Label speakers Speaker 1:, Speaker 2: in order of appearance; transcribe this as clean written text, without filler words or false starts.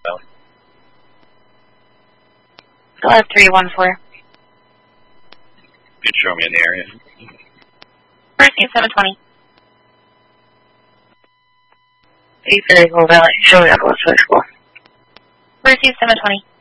Speaker 1: Valley.
Speaker 2: Still have 314.
Speaker 1: You can show me in the area.
Speaker 2: Receive 720.
Speaker 3: East Eagle Valley, showing up on High School.
Speaker 2: Receive 720.